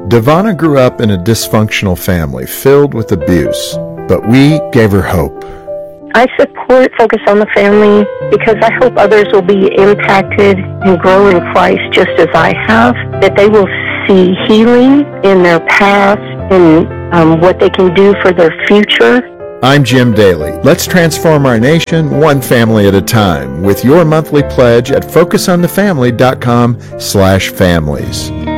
Devana grew up in a dysfunctional family filled with abuse, but we gave her hope. I support Focus on the Family because I hope others will be impacted and grow in Christ just as I have, that they will see healing in their past and what they can do for their future. I'm Jim Daly. Let's transform our nation one family at a time with your monthly pledge at focusonthefamily.com/families.